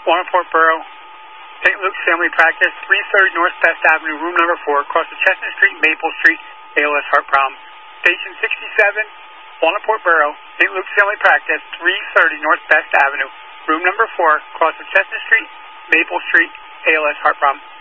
Walnut Port Borough, St. Luke's Family Practice, 330 North Best Avenue, room number 4, across the Chestnut Street, Maple Street, ALS heart problem. Station 67, Walnut Port Borough, St. Luke's Family Practice, 330 North Best Avenue, room number 4, across the Chestnut Street, Maple Street, ALS heart problem.